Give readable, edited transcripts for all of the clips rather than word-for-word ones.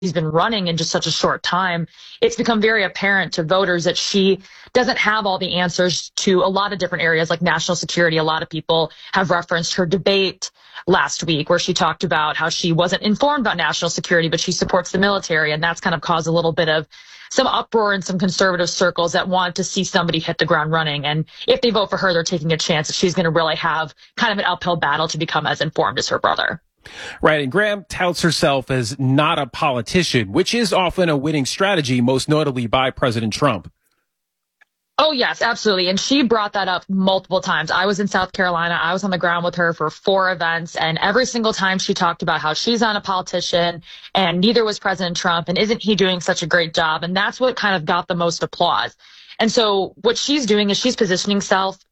been running in just such a short time, it's become very apparent to voters that she doesn't have all the answers to a lot of different areas like national security. A lot of people have referenced her debate last week where she talked about how she wasn't informed about national security, but she supports the military. And that's kind of caused a little bit of some uproar in some conservative circles that want to see somebody hit the ground running. And if they vote for her, they're taking a chance that she's going to really have kind of an uphill battle to become as informed as her brother. Right, and Graham touts herself as not a politician, which is often a winning strategy, most notably by President Trump. Oh, yes, absolutely. And she brought that up multiple times. I was in South Carolina. I was on the ground with her for 4 events. And every single time she talked about how she's not a politician and neither was President Trump. And isn't he doing such a great job? And that's what kind of got the most applause. And so what she's doing is she's positioning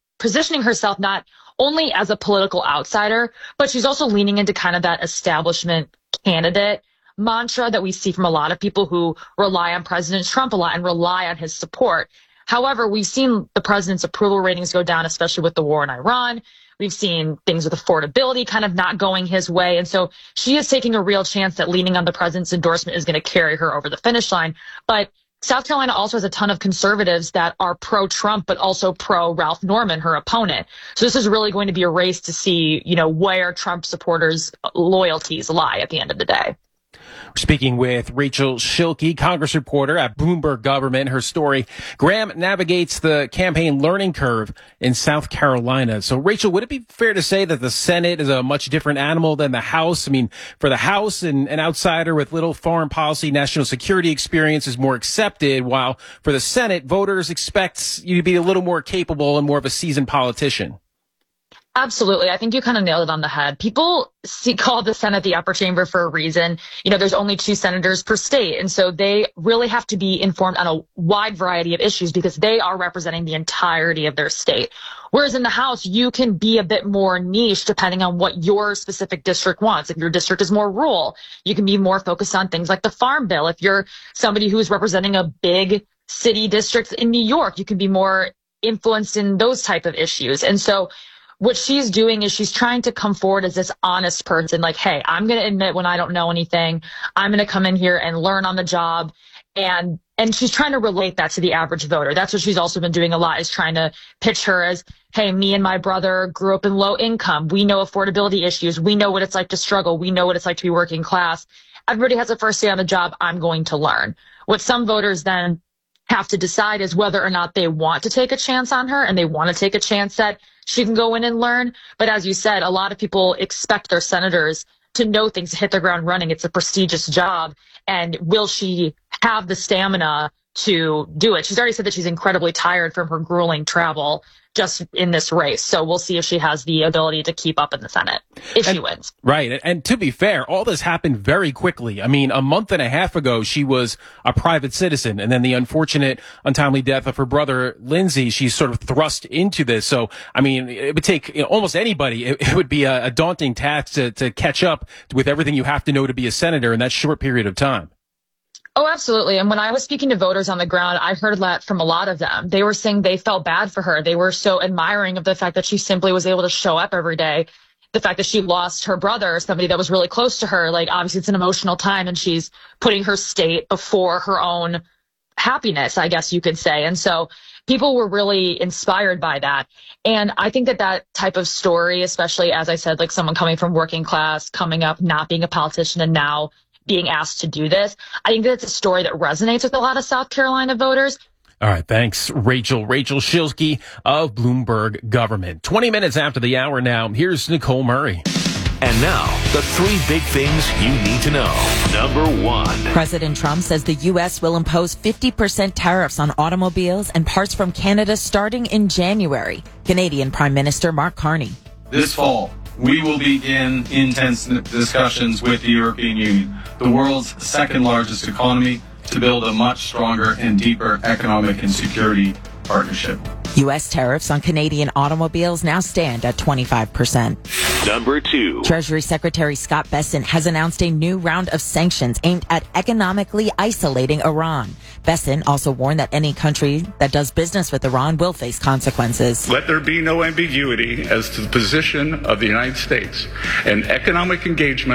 herself not only as a political outsider, but she's also leaning into kind of that establishment candidate mantra that we see from a lot of people who rely on President Trump a lot and rely on his support. However, we've seen the president's approval ratings go down, especially with the war in Iran. We've seen things with affordability kind of not going his way. And so she is taking a real chance that leaning on the president's endorsement is going to carry her over the finish line. But South Carolina also has a ton of conservatives that are pro-Trump, but also pro-Ralph Norman, her opponent. So this is really going to be a race to see, where Trump supporters' loyalties lie at the end of the day. Speaking with Rachel Schilke, Congress reporter at Bloomberg Government. Her story, Graham navigates the campaign learning curve in South Carolina. So, Rachel, would it be fair to say that the Senate is a much different animal than the House? I mean, for the House, an outsider with little foreign policy, national security experience is more accepted, while for the Senate, voters expect you to be a little more capable and more of a seasoned politician. Absolutely. I think you kind of nailed it on the head. People call the Senate the upper chamber for a reason. There's only 2 senators per state. And so they really have to be informed on a wide variety of issues because they are representing the entirety of their state. Whereas in the House, you can be a bit more niche depending on what your specific district wants. If your district is more rural, you can be more focused on things like the Farm Bill. If you're somebody who is representing a big city district in New York, you can be more influenced in those type of issues. And so what she's doing is she's trying to come forward as this honest person, like, hey, I'm going to admit when I don't know anything. I'm going to come in here and learn on the job. And she's trying to relate that to the average voter. That's what she's also been doing a lot, is trying to pitch her as, hey, me and my brother grew up in low income. We know affordability issues. We know what it's like to struggle. We know what it's like to be working class. Everybody has a first day on the job. I'm going to learn. What some voters then have to decide is whether or not they want to take a chance on her, and they want to take a chance that she can go in and learn. But as you said, a lot of people expect their senators to know things, to hit the ground running. It's a prestigious job. And will she have the stamina to do it? She's already said that she's incredibly tired from her grueling travel just in this race. So we'll see if she has the ability to keep up in the Senate if she wins. Right. And to be fair, all this happened very quickly. I mean, a month and a half ago, she was a private citizen. And then the unfortunate, untimely death of her brother, Lindsay, she's sort of thrust into this. So, I mean, it would take almost anybody. It would be a daunting task to catch up with everything you have to know to be a senator in that short period of time. Oh, absolutely. And when I was speaking to voters on the ground, I heard that from a lot of them. They were saying they felt bad for her. They were so admiring of the fact that she simply was able to show up every day. The fact that she lost her brother, somebody that was really close to her, like obviously it's an emotional time and she's putting her state before her own happiness, I guess you could say. And so people were really inspired by that. And I think that type of story, especially as I said, like someone coming from working class, coming up, not being a politician and now being asked to do this, I think that's a story that resonates with a lot of South Carolina voters. All right. Thanks, Rachel. Rachel Schilke of Bloomberg Government. 20 minutes after the hour now, here's Nicole Murray. And now, the 3 big things you need to know. Number 1. President Trump says the U.S. will impose 50% tariffs on automobiles and parts from Canada starting in January. Canadian Prime Minister Mark Carney. This fall, we will begin intense discussions with the European Union, the world's second largest economy, to build a much stronger and deeper economic and security partnership. U.S. tariffs on Canadian automobiles now stand at 25%. Number 2. Treasury Secretary Scott Bessent has announced a new round of sanctions aimed at economically isolating Iran. Bessent also warned that any country that does business with Iran will face consequences. Let there be no ambiguity as to the position of the United States, and economic engagement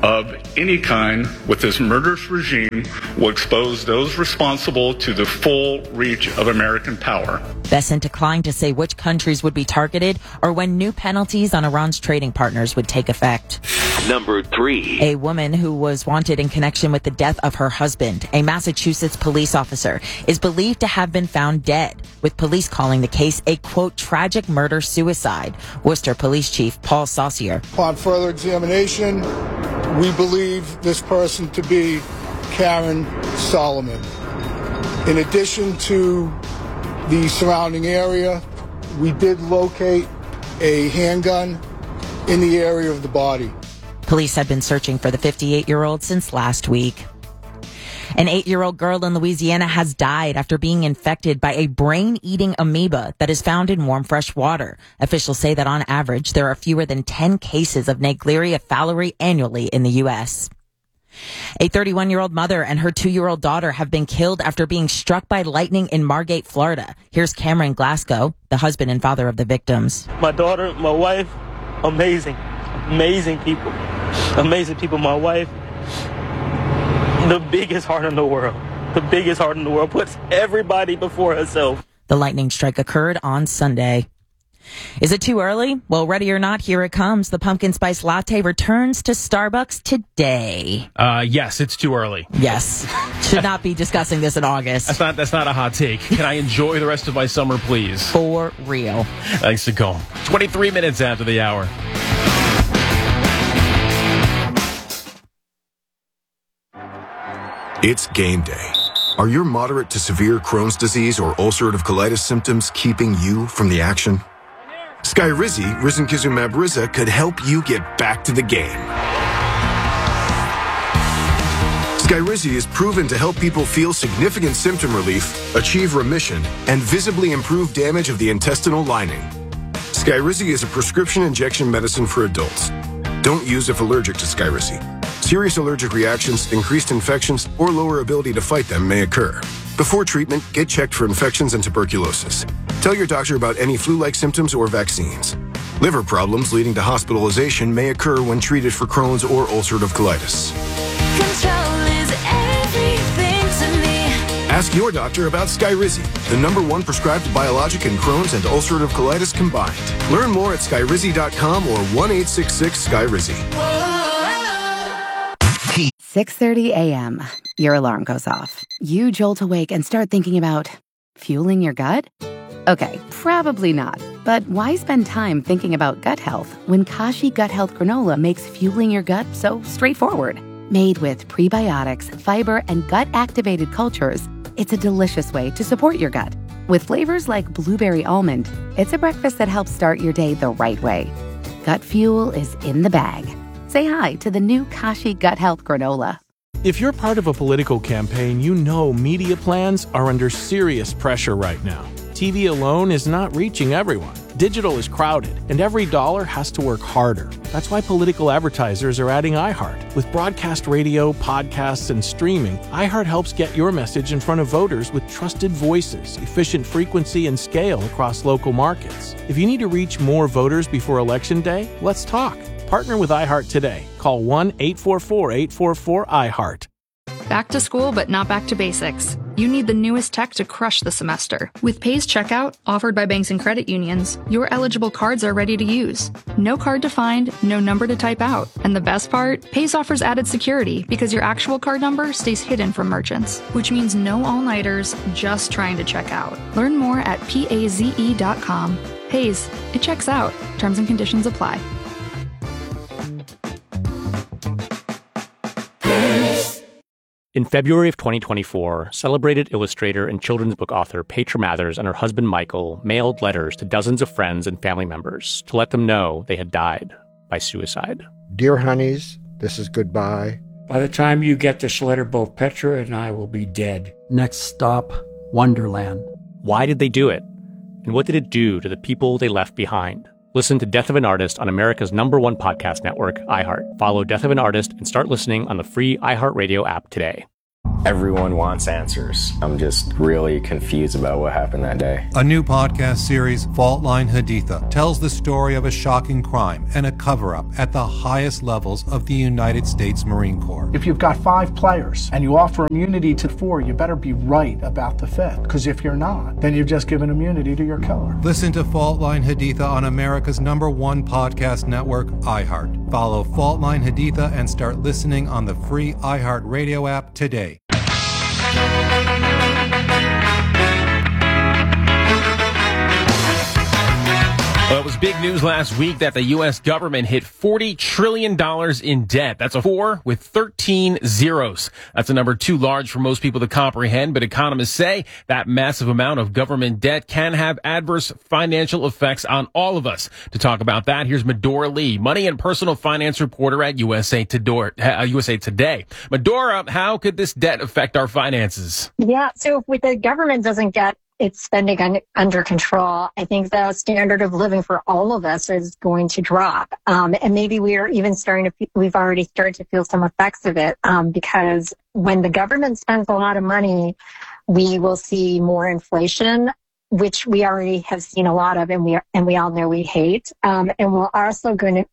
of any kind with this murderous regime will expose those responsible to the full reach of American power. Bessent declined to say which countries would be targeted or when new penalties on Iran's trading partners would take effect. Number 3. A woman who was wanted in connection with the death of her husband, a Massachusetts police officer, is believed to have been found dead, with police calling the case a, quote, tragic murder-suicide. Worcester Police Chief Paul Saucier. Upon further examination, we believe this person to be Karen Solomon. In addition to the surrounding area, we did locate a handgun in the area of the body. Police have been searching for the 58-year-old since last week. An 8-year-old girl in Louisiana has died after being infected by a brain-eating amoeba that is found in warm, fresh water. Officials say that on average, there are fewer than 10 cases of Naegleria fowleri annually in the U.S. A 31-year-old mother and her 2-year-old daughter have been killed after being struck by lightning in Margate, Florida. Here's Cameron Glasgow, the husband and father of the victims. My daughter, my wife, amazing people. Amazing people. My wife, the biggest heart in the world. The biggest heart in the world. Puts everybody before herself. The lightning strike occurred on Sunday. Is it too early? Well, ready or not, here it comes. The pumpkin spice latte returns to Starbucks today. Yes, it's too early. Yes. Should not be discussing this in August. That's not a hot take. Can I enjoy the rest of my summer, please? For real. Thanks, Nicole. 23 minutes after the hour. It's game day. Are your moderate to severe Crohn's disease or ulcerative colitis symptoms keeping you from the action? Skyrizi, risankizumab Riza, could help you get back to the game. Skyrizi is proven to help people feel significant symptom relief, achieve remission, and visibly improve damage of the intestinal lining. Skyrizi is a prescription injection medicine for adults. Don't use if allergic to Skyrizi. Serious allergic reactions, increased infections, or lower ability to fight them may occur. Before treatment, get checked for infections and tuberculosis. Tell your doctor about any flu-like symptoms or vaccines. Liver problems leading to hospitalization may occur when treated for Crohn's or ulcerative colitis. Control is everything to me. Ask your doctor about Skyrizi, the #1 prescribed biologic in Crohn's and ulcerative colitis combined. Learn more at skyrizi.com or 1-866-SKYRIZI. 6:30 a.m. Your alarm goes off. You jolt awake and start thinking about fueling your gut? Okay, probably not. But why spend time thinking about gut health when Kashi Gut Health Granola makes fueling your gut so straightforward? Made with prebiotics, fiber, and gut-activated cultures, it's a delicious way to support your gut. With flavors like blueberry almond, it's a breakfast that helps start your day the right way. Gut fuel is in the bag. Say hi to the new Kashi Gut Health Granola. If you're part of a political campaign, you know media plans are under serious pressure right now. TV alone is not reaching everyone. Digital is crowded, and every dollar has to work harder. That's why political advertisers are adding iHeart. With broadcast radio, podcasts, and streaming, iHeart helps get your message in front of voters with trusted voices, efficient frequency, and scale across local markets. If you need to reach more voters before Election Day, let's talk. Partner with iHeart today. Call 1-844-844-iHeart. Back to school, but not back to basics. You need the newest tech to crush the semester. With Pays Checkout, offered by banks and credit unions, your eligible cards are ready to use. No card to find, no number to type out. And the best part? Pays offers added security because your actual card number stays hidden from merchants, which means no all-nighters just trying to check out. Learn more at PAZE.com. Pays, it checks out. Terms and conditions apply. In February of 2024, celebrated illustrator and children's book author Petra Mathers and her husband Michael mailed letters to dozens of friends and family members to let them know they had died by suicide. Dear honeys, this is goodbye. By the time you get this letter, both Petra and I will be dead. Next stop, Wonderland. Why did they do it? And what did it do to the people they left behind? Listen to Death of an Artist on America's #1 podcast network, iHeart. Follow Death of an Artist and start listening on the free iHeartRadio app today. Everyone wants answers. I'm just really confused about what happened that day. A new podcast series, Fault Line Haditha, tells the story of a shocking crime and a cover-up at the highest levels of the United States Marine Corps. If you've got 5 players and you offer immunity to 4, you better be right about the 5th. Because if you're not, then you've just given immunity to your killer. Listen to Fault Line Haditha on America's #1 podcast network, iHeart. Follow Fault Line Haditha and start listening on the free iHeart Radio app today. Well, it was big news last week that the U.S. government hit $40 trillion in debt. That's a 4 with 13 zeros. That's a number too large for most people to comprehend, but economists say that massive amount of government debt can have adverse financial effects on all of us. To talk about that, here's Medora Lee, money and personal finance reporter at USA Today. Medora, how could this debt affect our finances? Yeah, so if the government doesn't get its spending under control, I think the standard of living for all of us is going to drop. And maybe we've already started to feel some effects of it, because when the government spends a lot of money, we will see more inflation, which we already have seen a lot of, and we all know we hate. And you're also going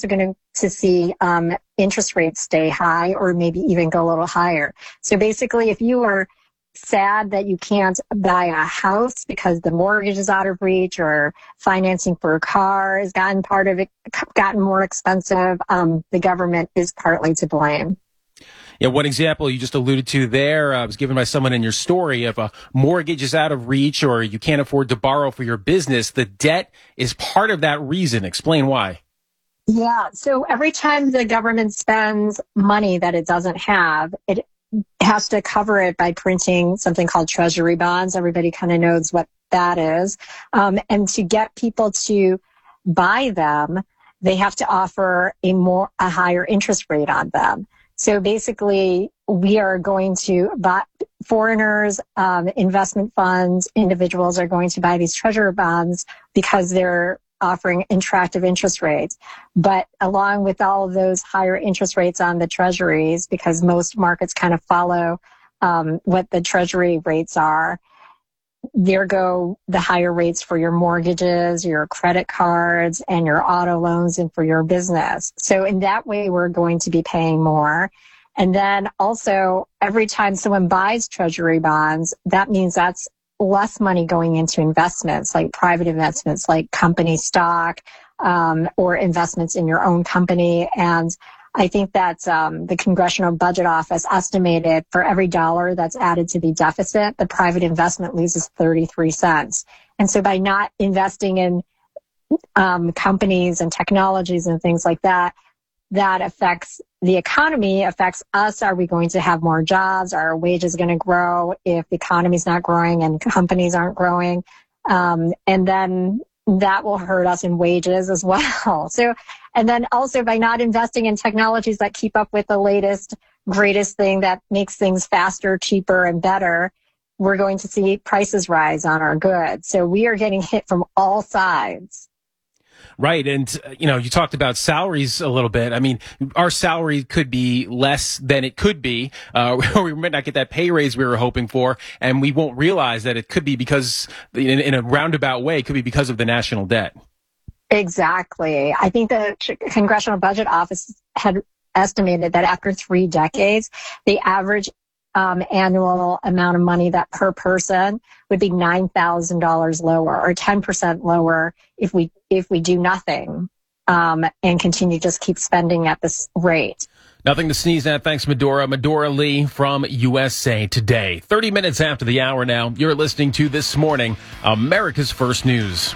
to see interest rates stay high or maybe even go a little higher. So basically, if you are sad that you can't buy a house because the mortgage is out of reach, or financing for a car has gotten more expensive, the government is partly to blame. Yeah, one example you just alluded to there was given by someone in your story. If a mortgage is out of reach or you can't afford to borrow for your business, the debt is part of that reason. Explain why. Yeah, so every time the government spends money that it doesn't have, it has to cover it by printing something called treasury bonds. Everybody kind of knows what that is. And to get people to buy them, they have to offer a higher interest rate on them. So basically, we are going to buy, foreigners, investment funds, individuals are going to buy these treasury bonds because they're offering attractive interest rates. But along with all of those higher interest rates on the treasuries, because most markets kind of follow what the treasury rates are, there go the higher rates for your mortgages, your credit cards, and your auto loans, and for your business. So in that way, we're going to be paying more. And then also, every time someone buys treasury bonds, that means that's less money going into investments, like private investments, like company stock, or investments in your own company. And I think that the Congressional Budget Office estimated for every dollar that's added to the deficit, the private investment loses 33 cents. And so by not investing in companies and technologies and things like that, that affects the economy, affects us. Are we going to have more jobs? Are wages going to grow if the economy's not growing and companies aren't growing? And then that will hurt us in wages as well. So, and then also by not investing in technologies that keep up with the latest, greatest thing that makes things faster, cheaper, and better, we're going to see prices rise on our goods. So we are getting hit from all sides. Right. And, you talked about salaries a little bit. I mean, our salary could be less than it could be, or we might not get that pay raise we were hoping for. And we won't realize that it could be because, in a roundabout way, it could be because of the national debt. Exactly. I think the Congressional Budget Office had estimated that after 3 decades, the average annual amount of money that per person would be $9,000 lower, or 10% lower if we do nothing and continue to just keep spending at this rate. Nothing to sneeze at. Thanks, Medora. Medora Lee from USA Today. 30 minutes after the hour now, you're listening to This Morning, America's First News.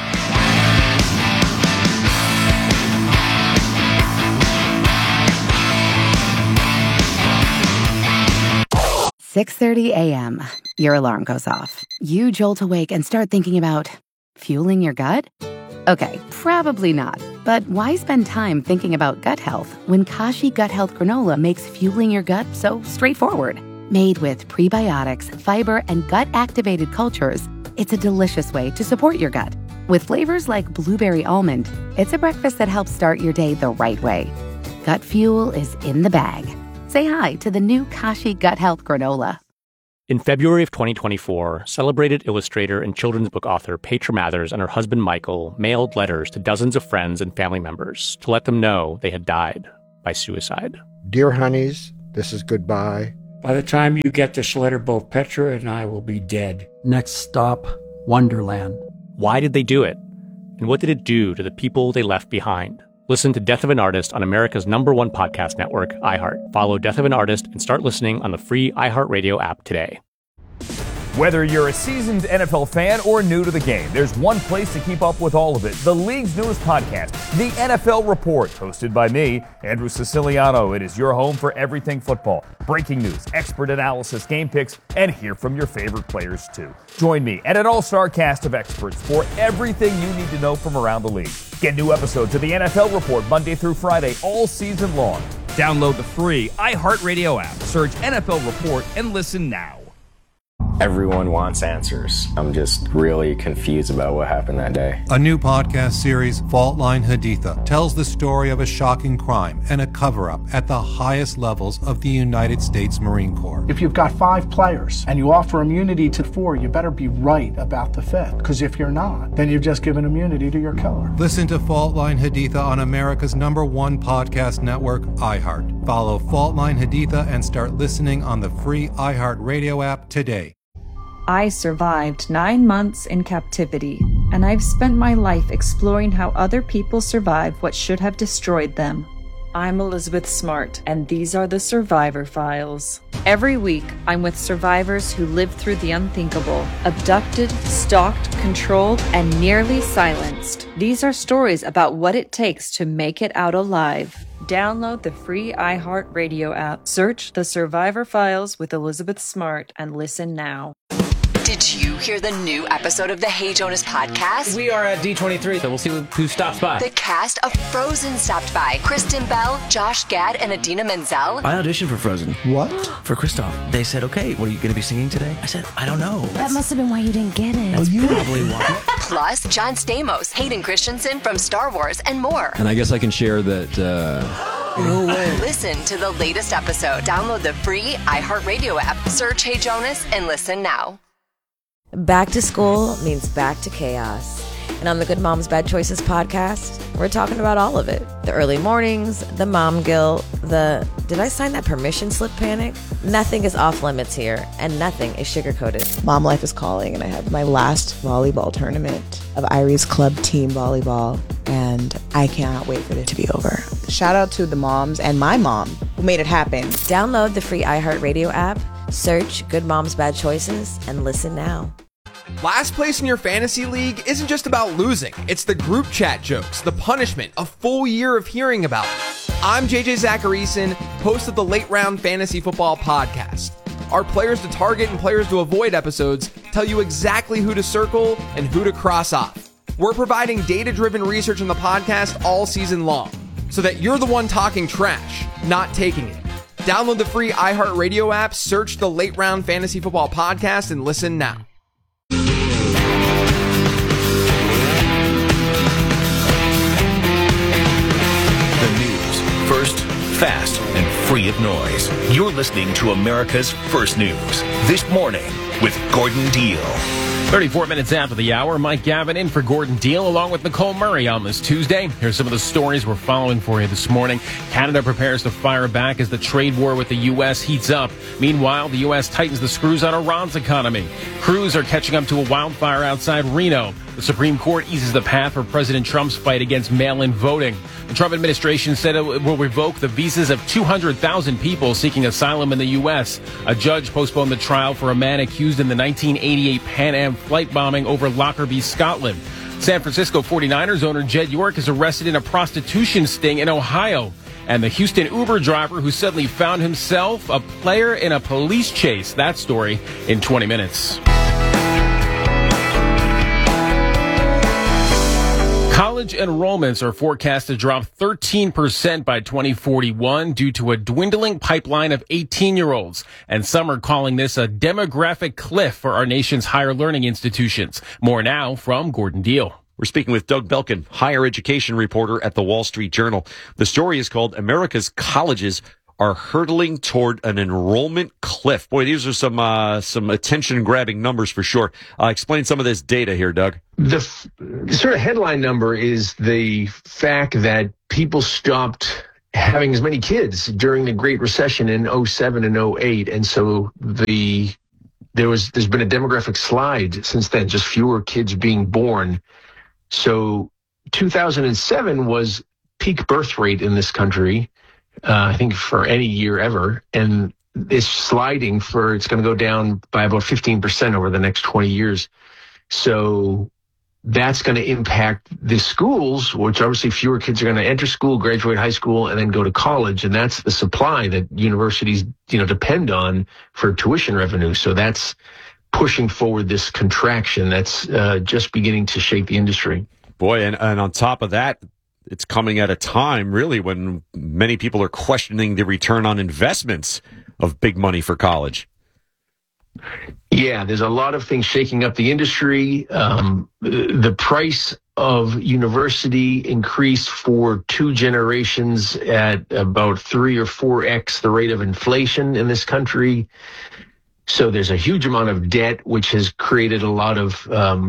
"6:30 a.m. Your alarm goes off. You jolt awake and start thinking about fueling your gut? Okay, probably not. But why spend time thinking about gut health when Kashi Gut Health Granola makes fueling your gut so straightforward? Made with prebiotics, fiber, and gut-activated cultures, it's a delicious way to support your gut. With flavors like blueberry almond, it's a breakfast that helps start your day the right way. Gut fuel is in the bag. say hi to the new Kashi Gut Health Granola. In February of 2024, celebrated illustrator and children's book author Petra Mathers and her husband Michael mailed letters to dozens of friends and family members to let them know they had died by suicide. Dear honeys, this is goodbye. By the time you get this letter, both Petra and I will be dead. Next stop, Wonderland. Why did they do it? And what did it do to the people they left behind? Listen to Death of an Artist on America's #1 podcast network, iHeart. Follow Death of an Artist and start listening on the free iHeartRadio app today. Whether you're a seasoned NFL fan or new to the game, there's one place to keep up with all of it. The league's newest podcast, The NFL Report, hosted by me, Andrew Siciliano. It is your home for everything football. Breaking news, expert analysis, game picks, and hear from your favorite players too. Join me and an all-star cast of experts for everything you need to know from around the league. Get new episodes of The NFL Report Monday through Friday all season long. Download the free iHeartRadio app. Search NFL Report and listen now. Everyone wants answers. I'm just really confused about what happened that day. A new podcast series, Fault Line Haditha, tells the story of a shocking crime and a cover-up at the highest levels of the United States Marine Corps. If you've got 5 players and you offer immunity to 4, you better be right about the 5th. Because if you're not, then you've just given immunity to your killer. Listen to Fault Line Haditha on America's #1 podcast network, iHeart. Follow Fault Line Haditha and start listening on the free iHeart Radio app today. I survived 9 months in captivity, and I've spent my life exploring how other people survived what should have destroyed them. I'm Elizabeth Smart, and these are the Survivor Files. Every week, I'm with survivors who lived through the unthinkable, abducted, stalked, controlled, and nearly silenced. These are stories about what it takes to make it out alive. Download the free iHeartRadio app, search The Survivor Files with Elizabeth Smart, and listen now. Did you hear the new episode of the Hey Jonas podcast? We are at D23, so we'll see who stops by. The cast of Frozen stopped by. Kristen Bell, Josh Gad, and Idina Menzel. I auditioned for Frozen. What? For Kristoff. They said, okay, what are you going to be singing today? I said, I don't know. That must have been why you didn't get it. That's probably why. Plus, John Stamos, Hayden Christensen from Star Wars, and more. And I guess I can share that, No way. Listen to the latest episode. Download the free iHeartRadio app. Search Hey Jonas and listen now. Back to school means back to chaos. And on the Good Moms Bad Choices podcast, we're talking about all of it. The early mornings, the mom guilt, the did I sign that permission slip panic? Nothing is off limits here, and nothing is sugar-coated. Mom life is calling, and I have my last volleyball tournament of Irie's Club Team Volleyball, and I cannot wait for it to be over. Shout out to the moms and my mom who made it happen. Download the free iHeartRadio app, search Good Moms Bad Choices, and listen now. Last place in your fantasy league isn't just about losing. It's the group chat jokes, the punishment, a full year of hearing about it. I'm JJ Zacharyson, host of the Late Round Fantasy Football Podcast. Our players to target and players to avoid episodes tell you exactly who to circle and who to cross off. We're providing data-driven research in the podcast all season long, so that you're the one talking trash, not taking it. Download the free iHeartRadio app, search the Late Round Fantasy Football Podcast, and listen now. First, fast, and free of noise. You're listening to America's First News. This morning with Gordon Deal. 34 minutes after the hour, Mike Gavin in for Gordon Deal along with Nicole Murray on this Tuesday. Here's some of the stories we're following for you this morning. Canada prepares to fire back as the trade war with the U.S. heats up. Meanwhile, the U.S. tightens the screws on Iran's economy. Crews are catching up to a wildfire outside Reno. The Supreme Court eases the path for President Trump's fight against mail-in voting. The Trump administration said it will revoke the visas of 200,000 people seeking asylum in the U.S. A judge postponed the trial for a man accused in the 1988 Pan Am flight bombing over Lockerbie, Scotland. San Francisco 49ers owner Jed York is arrested in a prostitution sting in Ohio. And the Houston Uber driver who suddenly found himself a player in a police chase. That story in 20 minutes. College enrollments are forecast to drop 13% by 2041 due to a dwindling pipeline of 18-year-olds. And some are calling this a demographic cliff for our nation's higher learning institutions. More now from Gordon Deal. We're speaking with Doug Belkin, higher education reporter at the Wall Street Journal. The story is called America's Colleges are hurtling toward an enrollment cliff. Boy, these are some attention-grabbing numbers for sure. Explain some of this data here, Doug. The sort of headline number is the fact that people stopped having as many kids during the Great Recession in 07 and 08. And so there's been a demographic slide since then, just fewer kids being born. So 2007 was peak birth rate in this country, I think for any year ever. And it's sliding it's going to go down by about 15% over the next 20 years. So that's going to impact the schools, which obviously fewer kids are going to enter school, graduate high school, and then go to college. And that's the supply that universities, depend on for tuition revenue. So that's pushing forward this contraction that's just beginning to shake the industry. Boy, and on top of that, it's coming at a time, really, when many people are questioning the return on investments of big money for college. Yeah, there's a lot of things shaking up the industry. The price of university increased for 2 generations at about 3 or 4x the rate of inflation in this country. So there's a huge amount of debt, which has created a lot of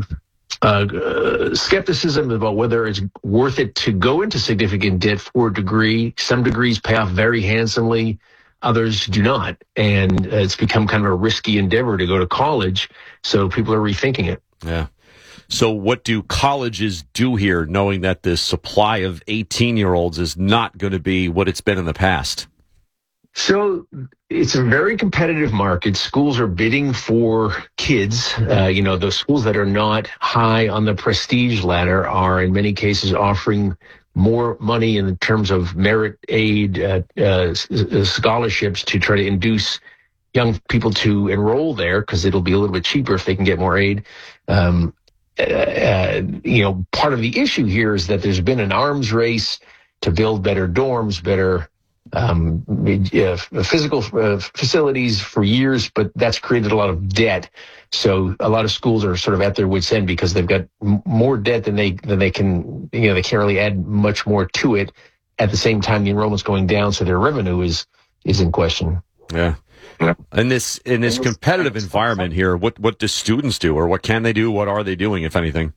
skepticism about whether it's worth it to go into significant debt for a degree. Some degrees pay off very handsomely. Others do not. And it's become kind of a risky endeavor to go to college. So people are rethinking it. Yeah. So what do colleges do here, knowing that the supply of 18-year-olds is not going to be what it's been in the past? So it's a very competitive market. Schools are bidding for kids. Those schools that are not high on the prestige ladder are in many cases offering more money in terms of merit aid, scholarships to try to induce young people to enroll there because it'll be a little bit cheaper if they can get more aid. Part of the issue here is that there's been an arms race to build better dorms, better physical facilities for years, but that's created a lot of debt. So a lot of schools are sort of at their wits' end because they've got more debt than they can, they can't really add much more to it. At the same time, the enrollment's going down, so their revenue is in question. Yeah. In this competitive environment here, what do students do, or what can they do? What are they doing, if anything?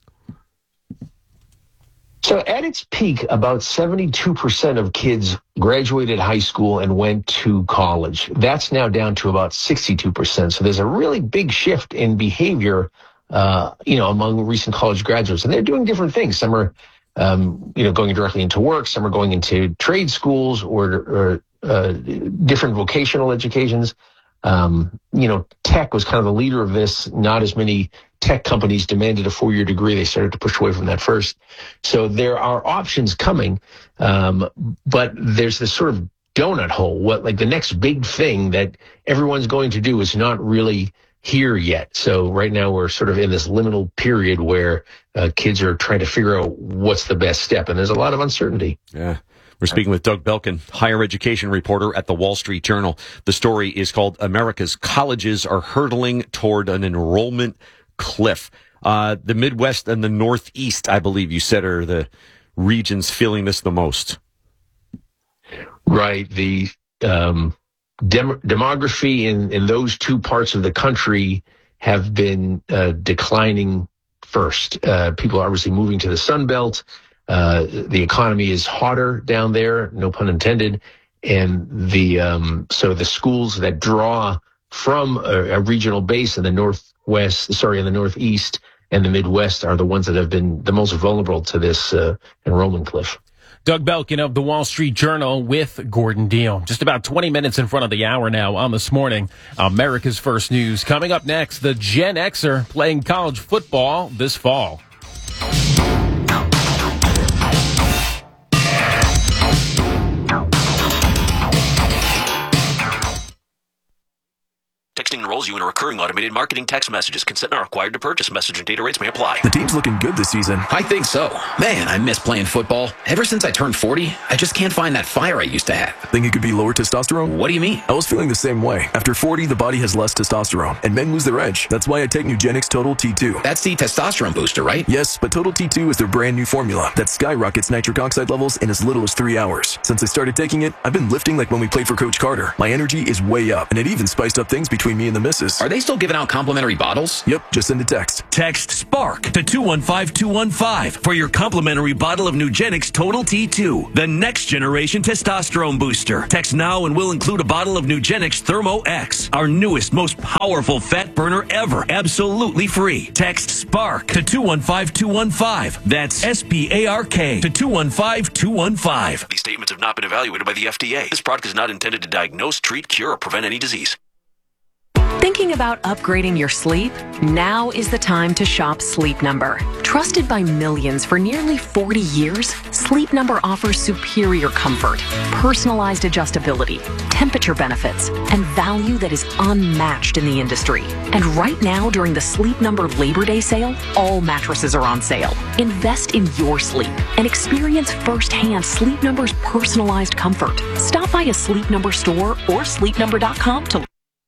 So at its peak, about 72% of kids graduated high school and went to college. That's now down to about 62%. So there's a really big shift in behavior, among recent college graduates. And they're doing different things. Some are, going directly into work. Some are going into trade schools or different vocational educations. Tech was kind of the leader of this. Not as many tech companies demanded a 4-year degree. They started to push away from that first. So there are options coming, but there's this sort of donut hole. The next big thing that everyone's going to do is not really here yet. So right now we're sort of in this liminal period where kids are trying to figure out what's the best step, and there's a lot of uncertainty. Yeah. We're speaking with Doug Belkin, higher education reporter at the Wall Street Journal. The story is called America's Colleges Are Hurtling Toward an Enrollment Cliff. The Midwest and the Northeast, I believe you said, are the regions feeling this the most. Right. The demography in those two parts of the country have been declining first. People are obviously moving to the Sun Belt. The economy is hotter down there, no pun intended. And so the schools that draw from a regional base in the Northeast and the Midwest are the ones that have been the most vulnerable to this enrollment cliff. Doug Belkin of the Wall Street Journal with Gordon Deal. Just about 20 minutes in front of the hour now on This Morning. America's First News. Coming up next, the Gen Xer playing college football this fall. texting enrolls you in a recurring automated marketing text messages. Consent not required to purchase. Message and data rates may apply. The team's looking good this season. I think so. Man, I miss playing football. Ever since I turned 40, I just can't find that fire I used to have. Think it could be lower testosterone? What do you mean? I was feeling the same way. After 40, the body has less testosterone, and men lose their edge. That's why I take Nugenix Total T2. That's the testosterone booster, right? Yes, but Total T2 is their brand new formula that skyrockets nitric oxide levels in as little as 3 hours. Since I started taking it, I've been lifting like when we played for Coach Carter. My energy is way up, and it even spiced up things between me and the missus. Are they still giving out complimentary bottles? Yep, just send a text. Text SPARK to 215-215 for your complimentary bottle of Nugenix Total T2, the next generation testosterone booster. Text now and we'll include a bottle of Nugenix Thermo X, our newest, most powerful fat burner ever, absolutely free. Text SPARK to 215-215. That's SPARK to 215-215. These statements have not been evaluated by the FDA. This product is not intended to diagnose, treat, cure, or prevent any disease. Thinking about upgrading your sleep? Now is the time to shop Sleep Number. Trusted by millions for nearly 40 years, Sleep Number offers superior comfort, personalized adjustability, temperature benefits, and value that is unmatched in the industry. And right now, during the Sleep Number Labor Day sale, all mattresses are on sale. Invest in your sleep and experience firsthand Sleep Number's personalized comfort. Stop by a Sleep Number store or sleepnumber.com to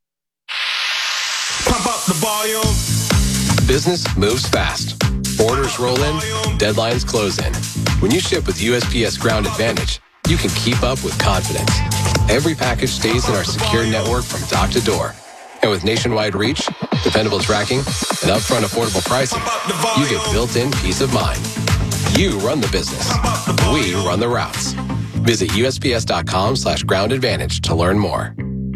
pump up the volume. Business moves fast. Orders roll in, deadlines close in. When you ship with USPS Ground Advantage, you can keep up with confidence. Every package stays in our secure network from dock to door. And with nationwide reach, dependable tracking, and upfront affordable pricing, you get built-in peace of mind. You run the business. We run the routes. Visit USPS.com/Ground Advantage to learn more.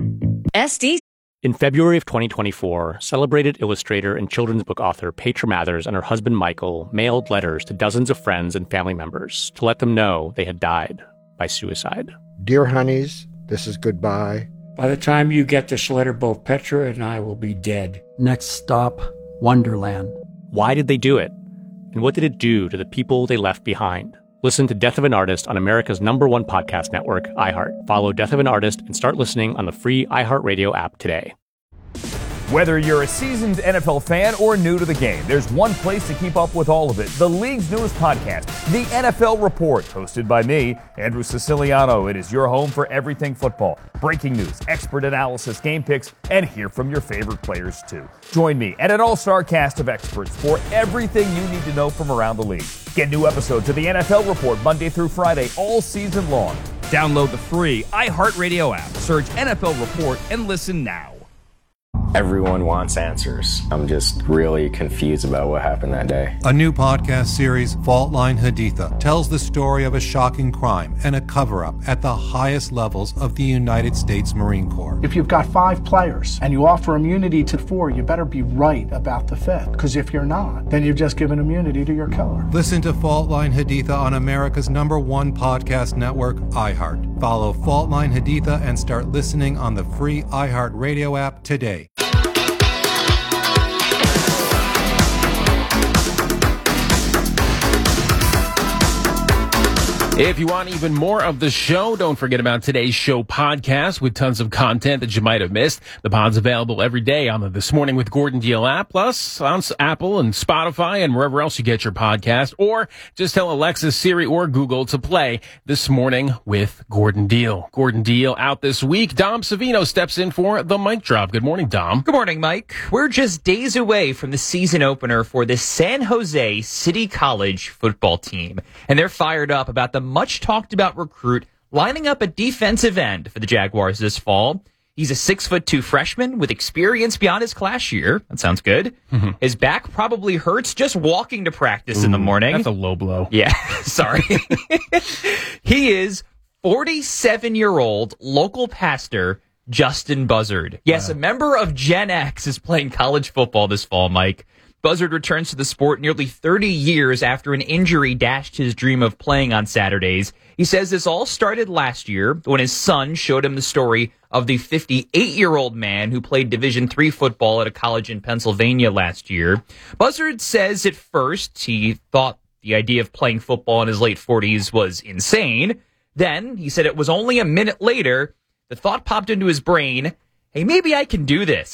SD. In February of 2024, celebrated illustrator and children's book author Petra Mathers and her husband Michael mailed letters to dozens of friends and family members to let them know they had died by suicide. Dear honeys, this is goodbye. By the time you get this letter, both Petra and I will be dead. Next stop, Wonderland. Why did they do it? And what did it do to the people they left behind? Listen to Death of an Artist on America's #1 podcast network, iHeart. Follow Death of an Artist and start listening on the free iHeartRadio app today. Whether you're a seasoned NFL fan or new to the game, there's one place to keep up with all of it. The league's newest podcast, The NFL Report, hosted by me, Andrew Siciliano. It is your home for everything football. Breaking news, expert analysis, game picks, and hear from your favorite players too. Join me and an all-star cast of experts for everything you need to know from around the league. Get new episodes of The NFL Report Monday through Friday all season long. Download the free iHeartRadio app. Search NFL Report and listen now. Everyone wants answers. I'm just really confused about what happened that day. A new podcast series, Fault Line Haditha, tells the story of a shocking crime and a cover-up at the highest levels of the United States Marine Corps. If you've got 5 players and you offer immunity to 4, you better be right about the 5th. Because if you're not, then you've just given immunity to your killer. Listen to Fault Line Haditha on America's #1 podcast network, iHeart. Follow Fault Line Haditha and start listening on the free iHeart Radio app today. If you want even more of the show, don't forget about today's show podcast with tons of content that you might have missed. The pod's available every day on the This Morning with Gordon Deal app, plus on Apple and Spotify and wherever else you get your podcast. Or just tell Alexa, Siri, or Google to play This Morning with Gordon Deal. Gordon Deal out this week. Dom Savino steps in for the mic drop. Good morning, Dom. Good morning, Mike. We're just days away from the season opener for the San Jose City College football team, and they're fired up about the much talked about recruit lining up a defensive end for the Jaguars this fall. He's a 6'2" freshman with experience beyond his class year. That sounds good. Mm-hmm. His back probably hurts just walking to practice in the morning. That's a low blow. Yeah, sorry. He is 47-year-old local pastor Justin Buzzard. Yes, wow. A member of Gen X is playing college football this fall, Mike. Buzzard returns to the sport nearly 30 years after an injury dashed his dream of playing on Saturdays. He says this all started last year when his son showed him the story of the 58-year-old man who played Division III football at a college in Pennsylvania last year. Buzzard says at first he thought the idea of playing football in his late 40s was insane. Then, he said it was only a minute later, the thought popped into his brain, hey, maybe I can do this.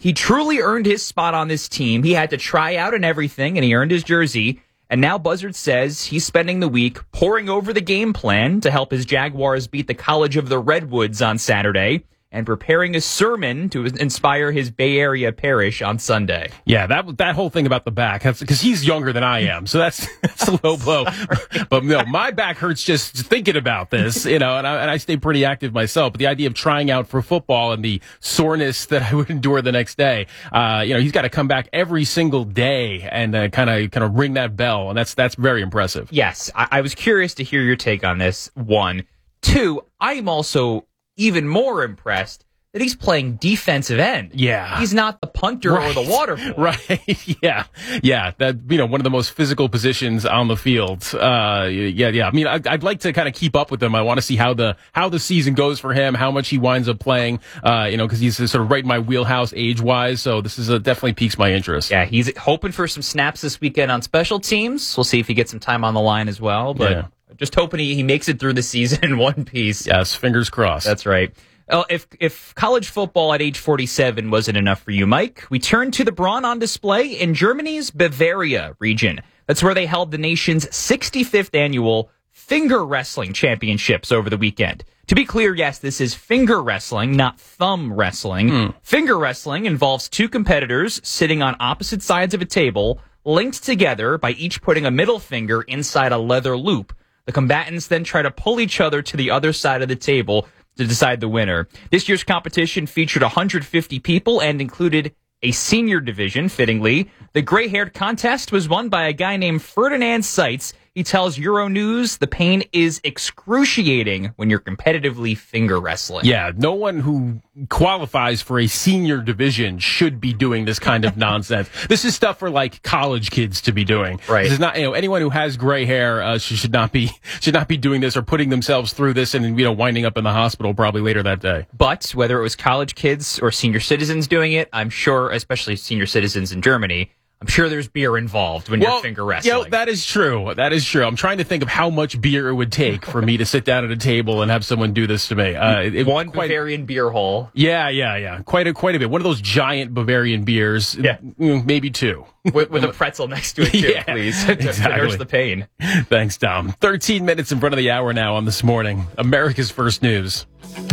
He truly earned his spot on this team. He had to try out and everything, and he earned his jersey. And now Buzzard says he's spending the week poring over the game plan to help his Jaguars beat the College of the Redwoods on Saturday and preparing a sermon to inspire his Bay Area parish on Sunday. Yeah, that whole thing about the back, because he's younger than I am, so that's a low blow. But no, my back hurts just thinking about this, and I stay pretty active myself. But the idea of trying out for football and the soreness that I would endure the next day, he's got to come back every single day and kind of ring that bell, and that's very impressive. Yes, I was curious to hear your take on this. 1, 2, I am also even more impressed that he's playing defensive end. Yeah. He's not the punter or the water boy. Right. Yeah. That, one of the most physical positions on the field. Yeah. I mean, I'd like to kind of keep up with him. I want to see how the season goes for him, how much he winds up playing, because he's sort of right in my wheelhouse age-wise. So this is definitely piques my interest. Yeah. He's hoping for some snaps this weekend on special teams. We'll see if he gets some time on the line as well. But yeah. Just hoping he makes it through the season in one piece. Yes, fingers crossed. That's right. If college football at age 47 wasn't enough for you, Mike, we turn to the brawn on display in Germany's Bavaria region. That's where they held the nation's 65th annual finger wrestling championships over the weekend. To be clear, yes, this is finger wrestling, not thumb wrestling. Finger wrestling involves two competitors sitting on opposite sides of a table, linked together by each putting a middle finger inside a leather loop. The combatants then try to pull each other to the other side of the table to decide the winner. This year's competition featured 150 people and included a senior division, fittingly. The gray-haired contest was won by a guy named Ferdinand Seitz. He tells Euronews the pain is excruciating when you're competitively finger wrestling. Yeah, no one who qualifies for a senior division should be doing this kind of nonsense. This is stuff for like college kids to be doing. Right. This is not, anyone who has gray hair should not be doing this or putting themselves through this and winding up in the hospital probably later that day. But whether it was college kids or senior citizens doing it, I'm sure, especially senior citizens in Germany, I'm sure there's beer involved when you're finger wrestling. That is true. That is true. I'm trying to think of how much beer it would take for me to sit down at a table and have someone do this to me. Bavarian beer hole. Yeah. Quite a bit. One of those giant Bavarian beers. Yeah. Maybe two. With a pretzel next to it, too, please. Exactly. To nurse the pain. Thanks, Tom. 13 minutes in front of the hour now on This Morning. America's First News.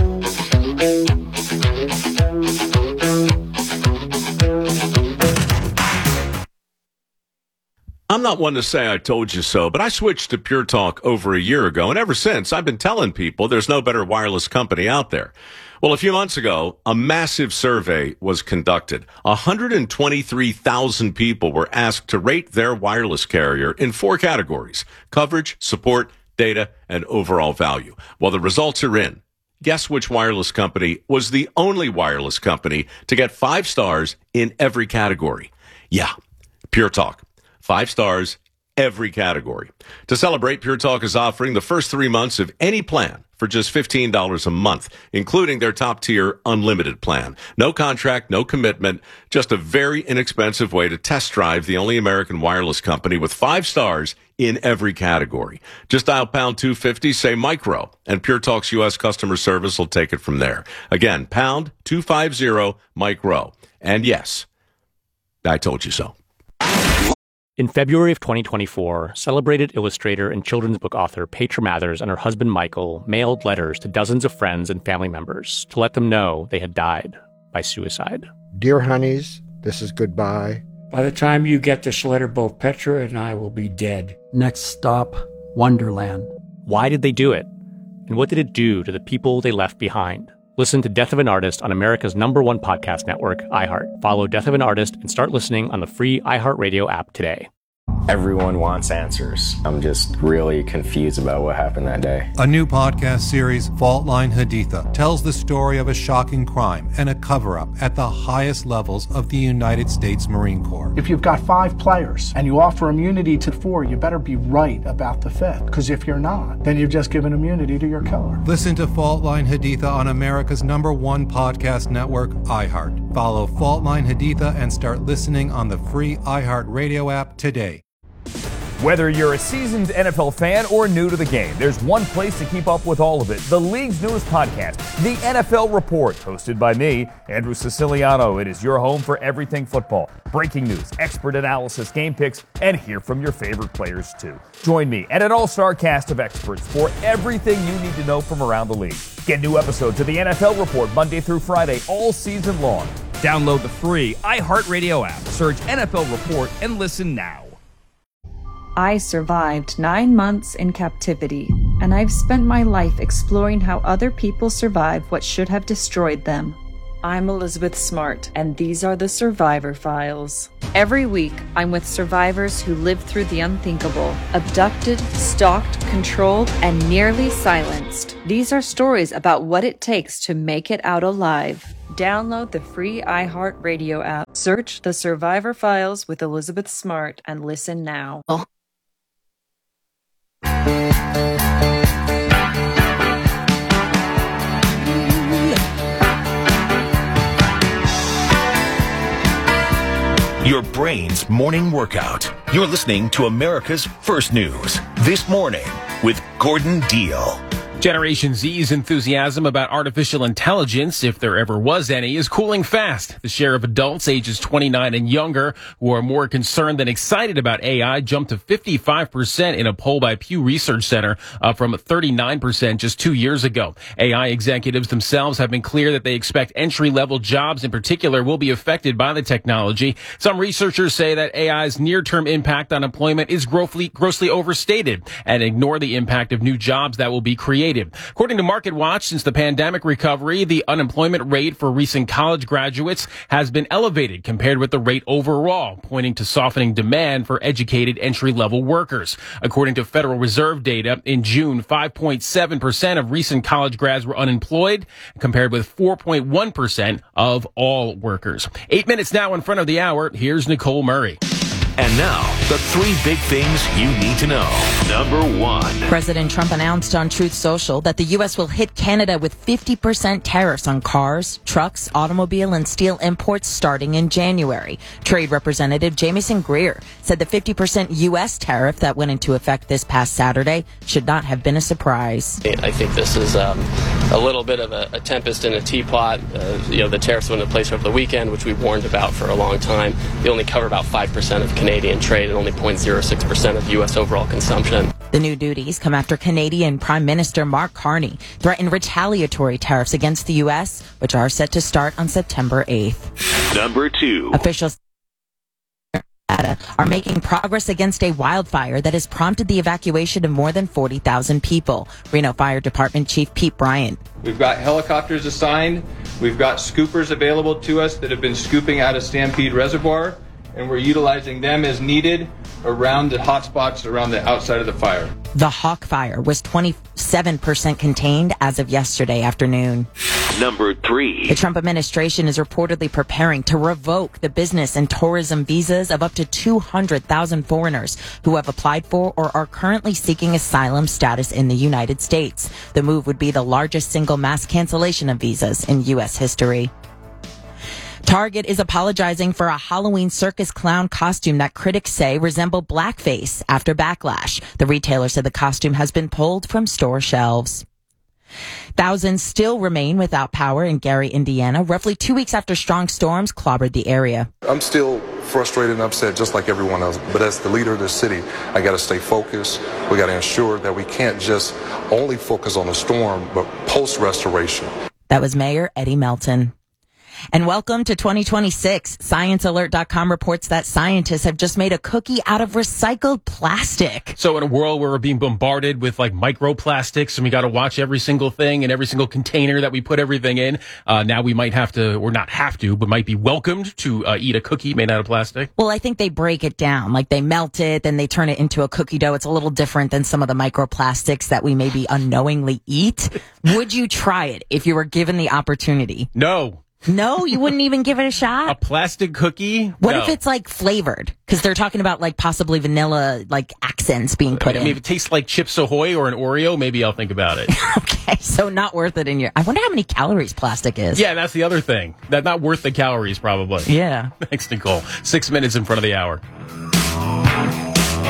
I'm not one to say I told you so, but I switched to Pure Talk over a year ago, and ever since, I've been telling people there's no better wireless company out there. Well, a few months ago, a massive survey was conducted. 123,000 people were asked to rate their wireless carrier in 4 categories: coverage, support, data, and overall value. Well, the results are in. Guess which wireless company was the only wireless company to get 5 stars in every category? Yeah, Pure Talk. 5 stars, every category. To celebrate, Pure Talk is offering the first 3 months of any plan for just $15 a month, including their top-tier unlimited plan. No contract, no commitment, just a very inexpensive way to test drive the only American wireless company with 5 stars in every category. Just dial pound 250, say micro, and Pure Talk's U.S. customer service will take it from there. Again, pound 250 micro. And yes, I told you so. In February of 2024, celebrated illustrator and children's book author Petra Mathers and her husband Michael mailed letters to dozens of friends and family members to let them know they had died by suicide. Dear honeys, this is goodbye. By the time you get this letter, both Petra and I will be dead. Next stop, Wonderland. Why did they do it? And what did it do to the people they left behind? Listen to Death of an Artist on America's #1 podcast network, iHeart. Follow Death of an Artist and start listening on the free iHeartRadio app today. Everyone wants answers. I'm just really confused about what happened that day. A new podcast series, Fault Line Haditha, tells the story of a shocking crime and a cover-up at the highest levels of the United States Marine Corps. If you've got 5 players and you offer immunity to 4, you better be right about the 5th. Because if you're not, then you've just given immunity to your killer. Listen to Fault Line Haditha on America's #1 podcast network, iHeart. Follow Fault Line Haditha and start listening on the free iHeart Radio app today. Whether you're a seasoned NFL fan or new to the game, there's one place to keep up with all of it. The league's newest podcast, The NFL Report, hosted by me, Andrew Siciliano. It is your home for everything football. Breaking news, expert analysis, game picks, and hear from your favorite players too. Join me and an all-star cast of experts for everything you need to know from around the league. Get new episodes of The NFL Report Monday through Friday all season long. Download the free iHeartRadio app, search NFL Report, and listen now. I survived 9 months in captivity, and I've spent my life exploring how other people survive what should have destroyed them. I'm Elizabeth Smart, and these are the Survivor Files. Every week, I'm with survivors who lived through the unthinkable, abducted, stalked, controlled, and nearly silenced. These are stories about what it takes to make it out alive. Download the free iHeartRadio app, search The Survivor Files with Elizabeth Smart, and listen now. Your brain's morning workout. You're listening to America's First News This Morning with Gordon Deal. Generation Z's enthusiasm about artificial intelligence, if there ever was any, is cooling fast. The share of adults ages 29 and younger who are more concerned than excited about AI jumped to 55% in a poll by Pew Research Center, up from 39% just 2 years ago. AI executives themselves have been clear that they expect entry-level jobs in particular will be affected by the technology. Some researchers say that AI's near-term impact on employment is grossly overstated and ignore the impact of new jobs that will be created. According to MarketWatch, since the pandemic recovery, the unemployment rate for recent college graduates has been elevated compared with the rate overall, pointing to softening demand for educated entry-level workers. According to Federal Reserve data, in June, 5.7% of recent college grads were unemployed, compared with 4.1% of all workers. 8 minutes now in front of the hour. Here's Nicole Murray. And now, the 3 big things you need to know. Number 1. President Trump announced on Truth Social that the U.S. will hit Canada with 50% tariffs on cars, trucks, automobile, and steel imports starting in January. Trade Representative Jamieson Greer said the 50% U.S. tariff that went into effect this past Saturday should not have been a surprise. I think this is a little bit of a tempest in a teapot. The tariffs went into place over the weekend, which we warned about for a long time. They only cover about 5% of Canadian trade and only 0.06% of U.S. overall consumption. The new duties come after Canadian Prime Minister Mark Carney threatened retaliatory tariffs against the U.S., which are set to start on September 8th. Number 2. Officials are making progress against a wildfire that has prompted the evacuation of more than 40,000 people. Reno Fire Department Chief Pete Bryant. We've got helicopters assigned. We've got scoopers available to us that have been scooping out of Stampede Reservoir, and we're utilizing them as needed around the hotspots around the outside of the fire. The Hawk Fire was 27% contained as of yesterday afternoon. Number 3. The Trump administration is reportedly preparing to revoke the business and tourism visas of up to 200,000 foreigners who have applied for or are currently seeking asylum status in the United States. The move would be the largest single mass cancellation of visas in U.S. history. Target is apologizing for a Halloween circus clown costume that critics say resembled blackface after backlash. The retailer said the costume has been pulled from store shelves. Thousands still remain without power in Gary, Indiana, roughly 2 weeks after strong storms clobbered the area. I'm still frustrated and upset just like everyone else, but as the leader of the city, I got to stay focused. We got to ensure that we can't just only focus on the storm, but post-restoration. That was Mayor Eddie Melton. And welcome to 2026. ScienceAlert.com reports that scientists have just made a cookie out of recycled plastic. So in a world where we're being bombarded with like microplastics and we got to watch every single thing and every single container that we put everything in, now we might have to, or not have to, but might be welcomed to eat a cookie made out of plastic. Well, I think they break it down. Like they melt it, then they turn it into a cookie dough. It's a little different than some of the microplastics that we maybe unknowingly eat. Would you try it if you were given the opportunity? No. No, you wouldn't even give it a shot? A plastic cookie? What if it's like flavored? Because they're talking about like possibly vanilla like accents being put in. If it tastes like Chips Ahoy or an Oreo, maybe I'll think about it. Okay, so not worth it in your... I wonder how many calories plastic is. Yeah, that's the other thing. That's not worth the calories, probably. Yeah. Thanks, Nicole. 6 minutes in front of the hour.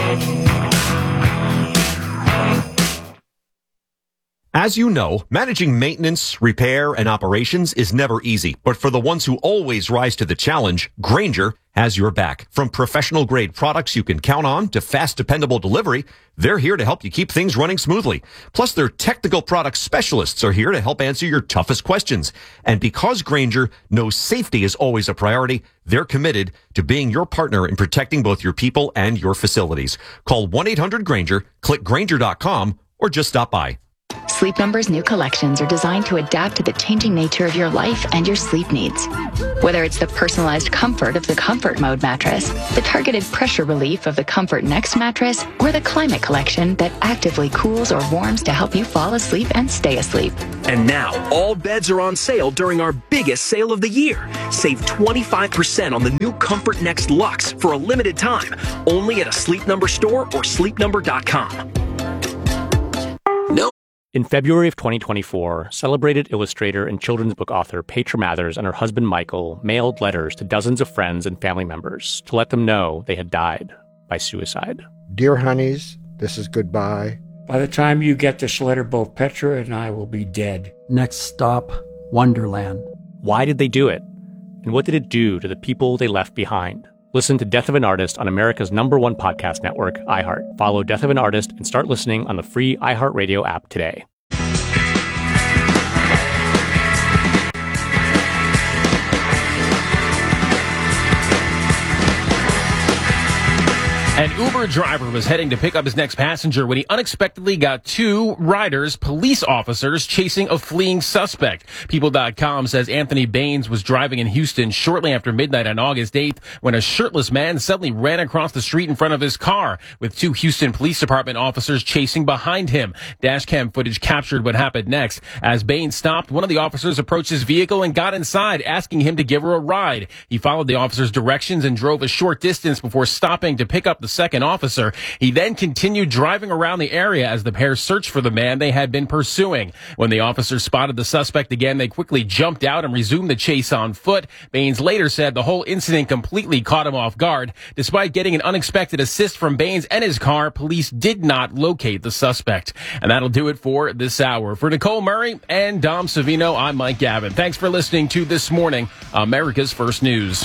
As you know, managing maintenance, repair, and operations is never easy. But for the ones who always rise to the challenge, Grainger has your back. From professional-grade products you can count on to fast, dependable delivery, they're here to help you keep things running smoothly. Plus, their technical product specialists are here to help answer your toughest questions. And because Grainger knows safety is always a priority, they're committed to being your partner in protecting both your people and your facilities. Call 1-800-GRAINGER, click Grainger.com, or just stop by. Sleep Number's new collections are designed to adapt to the changing nature of your life and your sleep needs. Whether it's the personalized comfort of the Comfort Mode mattress, the targeted pressure relief of the Comfort Next mattress, or the Climate Collection that actively cools or warms to help you fall asleep and stay asleep. And now, all beds are on sale during our biggest sale of the year. Save 25% on the new Comfort Next Luxe for a limited time, only at a Sleep Number store or sleepnumber.com. No. In February of 2024, celebrated illustrator and children's book author Petra Mathers and her husband Michael mailed letters to dozens of friends and family members to let them know they had died by suicide. Dear honeys, this is goodbye. By the time you get this letter, both Petra and I will be dead. Next stop, Wonderland. Why did they do it? And what did it do to the people they left behind? Listen to Death of an Artist on America's #1 podcast network, iHeart. Follow Death of an Artist and start listening on the free iHeartRadio app today. An Uber driver was heading to pick up his next passenger when he unexpectedly got two riders, police officers, chasing a fleeing suspect. People.com says Anthony Baines was driving in Houston shortly after midnight on August 8th when a shirtless man suddenly ran across the street in front of his car, with two Houston Police Department officers chasing behind him. Dashcam footage captured what happened next. As Baines stopped, one of the officers approached his vehicle and got inside, asking him to give her a ride. He followed the officer's directions and drove a short distance before stopping to pick up the second officer. He then continued driving around the area as the pair searched for the man they had been pursuing. When the officers spotted the suspect again, they quickly jumped out and resumed the chase on foot. Baines later said the whole incident completely caught him off guard. Despite getting an unexpected assist from Baines and his car, police did not locate the suspect. And that'll do it for this hour. For Nicole Murray and Dom Savino, I'm Mike Gavin. Thanks for listening to This Morning, America's First News.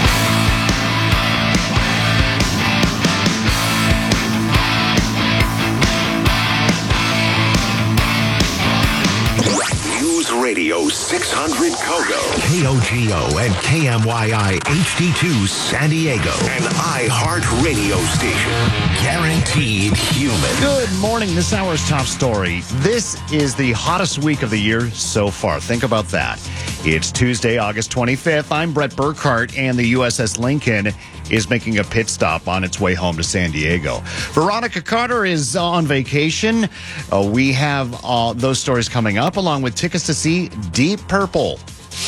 Radio 600 Kogo, KOGO and KMYI HD2 San Diego, an iHeart radio station. Guaranteed human. Good morning. This hour's top story. This is the hottest week of the year so far. Think about that. It's Tuesday, August 25th. I'm Brett Burkhart, and the USS Lincoln is making a pit stop on its way home to San Diego. Veronica Carter is on vacation. We have those stories coming up, along with tickets to see Deep Purple.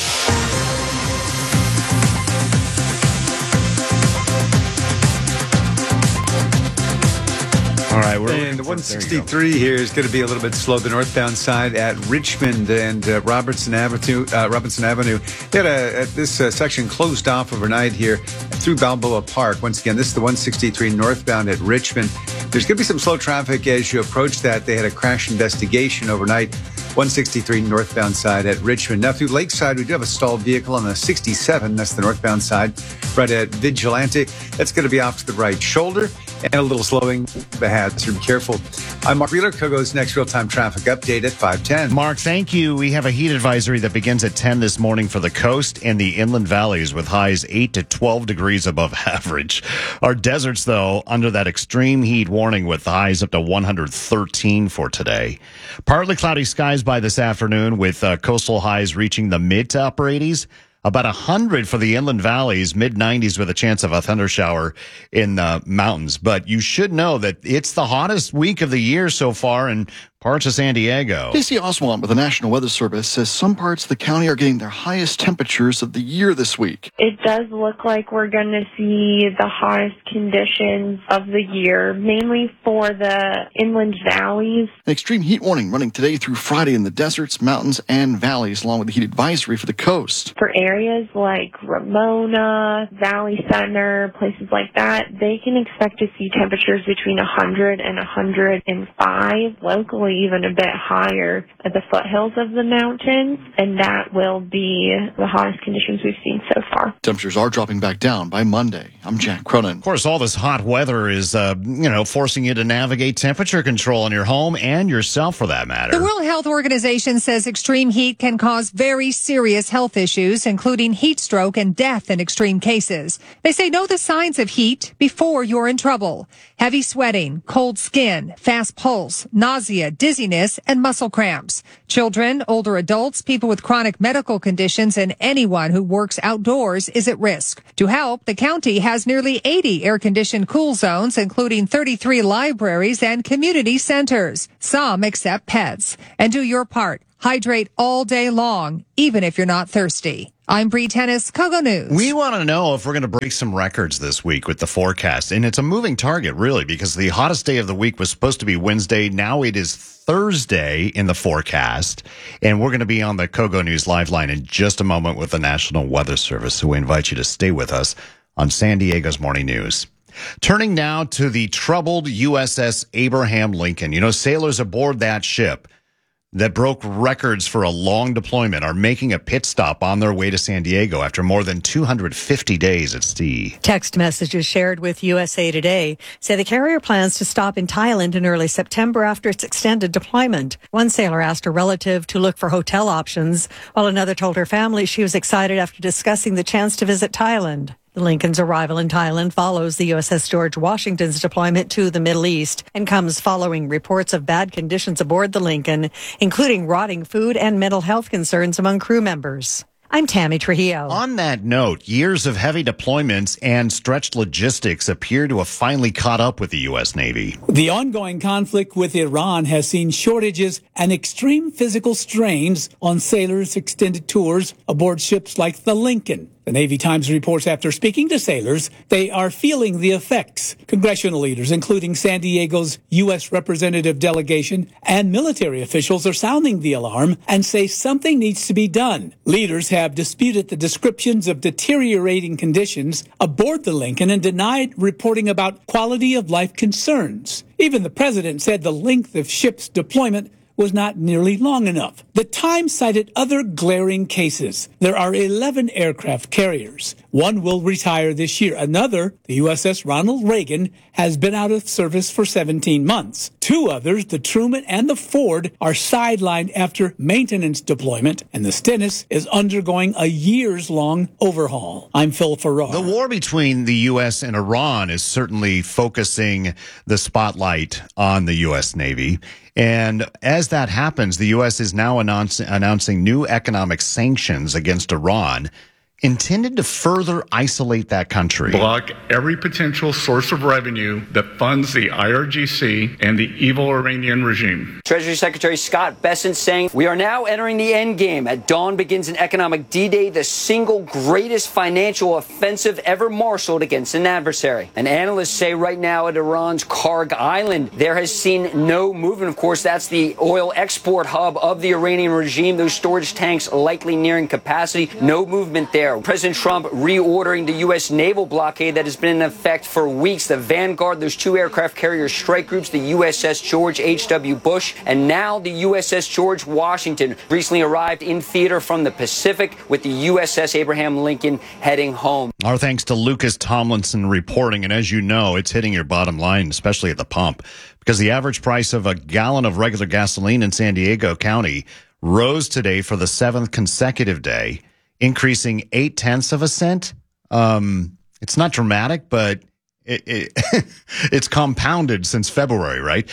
All right, and the 163 here is going to be a little bit slow. The northbound side at Richmond and Robinson Avenue. They had this section closed off overnight here through Balboa Park. Once again, this is the 163 northbound at Richmond. There's going to be some slow traffic as you approach that. They had a crash investigation overnight. 163 northbound side at Richmond. Now through Lakeside, we do have a stalled vehicle on the 67. That's the northbound side, right at Vigilante. That's going to be off to the right shoulder and a little slowing ahead, so be careful. I'm Mark Wheeler, Kogo's next real-time traffic update at 5:10. Mark, thank you. We have a heat advisory that begins at 10 this morning for the coast and the inland valleys with highs 8 to 12 degrees above average. Our deserts, though, under that extreme heat warning with highs up to 113 for today. Partly cloudy skies by this afternoon with coastal highs reaching the mid to upper 80s. About 100 for the inland valleys, mid-90s with a chance of a thundershower in the mountains. But you should know that it's the hottest week of the year so far, and Parts of San Diego. Casey Oswald with the National Weather Service says some parts of the county are getting their highest temperatures of the year this week. It does look like we're going to see the hottest conditions of the year, mainly for the inland valleys. An extreme heat warning running today through Friday in the deserts, mountains, and valleys, along with a heat advisory for the coast. For areas like Ramona, Valley Center, places like that, they can expect to see temperatures between 100 and 105, locally even a bit higher at the foothills of the mountains, and that will be the hottest conditions we've seen so far. Temperatures are dropping back down by Monday. I'm Jack Cronin. Of course, all this hot weather is, forcing you to navigate temperature control in your home and yourself, for that matter. The World Health Organization says extreme heat can cause very serious health issues, including heat stroke and death in extreme cases. They say know the signs of heat before you're in trouble. Heavy sweating, cold skin, fast pulse, nausea, dizziness, and muscle cramps. Children, older adults, people with chronic medical conditions, and anyone who works outdoors is at risk. To help, the county has nearly 80 air-conditioned cool zones, including 33 libraries and community centers. Some accept pets. And do your part. Hydrate all day long, even if you're not thirsty. I'm Bree Tennis, Kogo News. We want to know if we're going to break some records this week with the forecast. And it's a moving target, really, because the hottest day of the week was supposed to be Wednesday. Now it is Thursday in the forecast. And we're going to be on the Kogo News Live line in just a moment with the National Weather Service. So we invite you to stay with us on San Diego's Morning News. Turning now to the troubled USS Abraham Lincoln. You know, sailors aboard that ship that broke records for a long deployment are making a pit stop on their way to San Diego after more than 250 days at sea. Text messages shared with USA Today say the carrier plans to stop in Thailand in early September after its extended deployment. One sailor asked a relative to look for hotel options, while another told her family she was excited after discussing the chance to visit Thailand. The Lincoln's arrival in Thailand follows the USS George Washington's deployment to the Middle East and comes following reports of bad conditions aboard the Lincoln, including rotting food and mental health concerns among crew members. I'm Tammy Trujillo. On that note, years of heavy deployments and stretched logistics appear to have finally caught up with the U.S. Navy. The ongoing conflict with Iran has seen shortages and extreme physical strains on sailors' extended tours aboard ships like the Lincoln. The Navy Times reports after speaking to sailors, they are feeling the effects. Congressional leaders, including San Diego's U.S. representative delegation and military officials, are sounding the alarm and say something needs to be done. Leaders have disputed the descriptions of deteriorating conditions aboard the Lincoln and denied reporting about quality of life concerns. Even the president said the length of ship's deployment was not nearly long enough. The Times cited other glaring cases. There are 11 aircraft carriers. One will retire this year. Another, the USS Ronald Reagan, has been out of service for 17 months. Two others, the Truman and the Ford, are sidelined after maintenance deployment, and the Stennis is undergoing a years-long overhaul. I'm Phil Farrar. The war between the U.S. and Iran is certainly focusing the spotlight on the U.S. Navy. And as that happens, the U.S. is now announcing new economic sanctions against Iran intended to further isolate that country. Block every potential source of revenue that funds the IRGC and the evil Iranian regime. Treasury Secretary Scott Bessent saying, "We are now entering the end game. At dawn begins an economic D-Day, the single greatest financial offensive ever marshaled against an adversary." And analysts say right now at Iran's Karg Island, there has seen no movement. Of course, that's the oil export hub of the Iranian regime. Those storage tanks likely nearing capacity. No movement there. President Trump reordering the U.S. naval blockade that has been in effect for weeks. The Vanguard, those two aircraft carrier strike groups, the USS George H.W. Bush, and now the USS George Washington, recently arrived in theater from the Pacific with the USS Abraham Lincoln heading home. Our thanks to Lucas Tomlinson reporting. And as you know, it's hitting your bottom line, especially at the pump, because the average price of a gallon of regular gasoline in San Diego County rose today for the 7th consecutive day, increasing 0.8 cents. It's not dramatic, but it's compounded since February, right?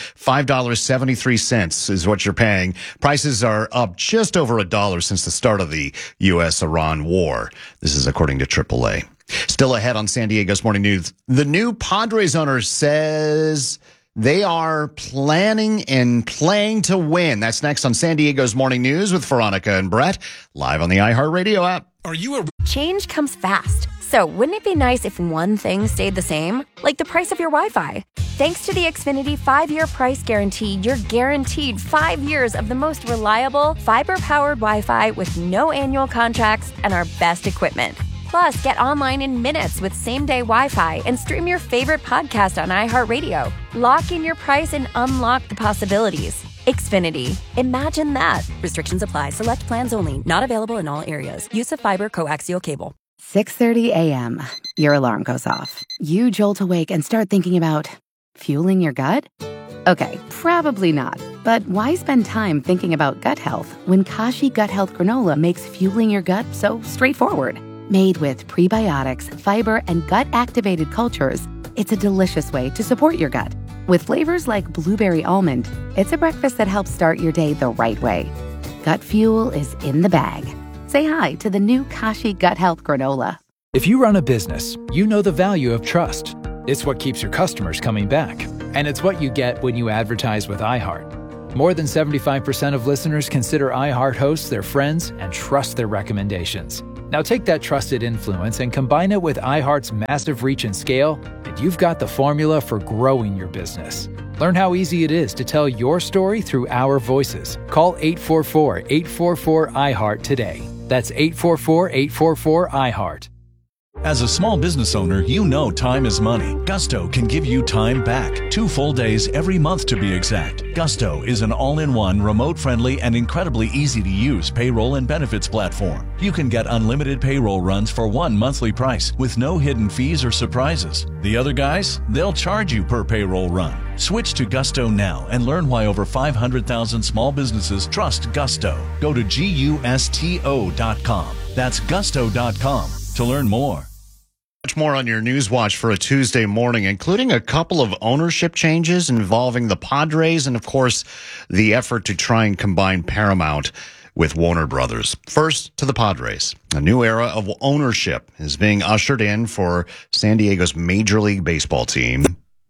$5.73 is what you're paying. Prices are up just over $1 since the start of the U.S.-Iran war. This is according to AAA. Still ahead on San Diego's Morning News, the new Padres owner says They are planning and playing to win. That's next on San Diego's Morning News with Veronica and Brett, live on the iHeartRadio app. Change comes fast. So wouldn't it be nice if one thing stayed the same? Like the price of your Wi-Fi. Thanks to the Xfinity 5-year price guarantee, you're guaranteed 5 years of the most reliable, fiber-powered Wi-Fi with no annual contracts and our best equipment. Plus, get online in minutes with same-day Wi-Fi and stream your favorite podcast on iHeartRadio. Lock in your price and unlock the possibilities. Xfinity. Imagine that. Restrictions apply. Select plans only. Not available in all areas. Use of fiber coaxial cable. 6:30 a.m. Your alarm goes off. You jolt awake and start thinking about fueling your gut? Okay, probably not. But why spend time thinking about gut health when Kashi Gut Health Granola makes fueling your gut so straightforward? Made with prebiotics, fiber, and gut-activated cultures, it's a delicious way to support your gut. With flavors like blueberry almond, it's a breakfast that helps start your day the right way. Gut fuel is in the bag. Say hi to the new Kashi Gut Health Granola. If you run a business, you know the value of trust. It's what keeps your customers coming back. And it's what you get when you advertise with iHeart. More than 75% of listeners consider iHeart hosts their friends and trust their recommendations. Now take that trusted influence and combine it with iHeart's massive reach and scale, and you've got the formula for growing your business. Learn how easy it is to tell your story through our voices. Call 844-844-iHeart today. That's 844-844-iHeart. As a small business owner, you know time is money. Gusto can give you time back. 2 full days every month to be exact. Gusto is an all-in-one, remote-friendly, and incredibly easy-to-use payroll and benefits platform. You can get unlimited payroll runs for one monthly price with no hidden fees or surprises. The other guys, they'll charge you per payroll run. Switch to Gusto now and learn why over 500,000 small businesses trust Gusto. Go to GUSTO.com. That's Gusto.com to learn more. Much more on your News Watch for a Tuesday morning, including a couple of ownership changes involving the Padres and, of course, the effort to try and combine Paramount with Warner Brothers. First, to the Padres. A new era of ownership is being ushered in for San Diego's Major League Baseball team.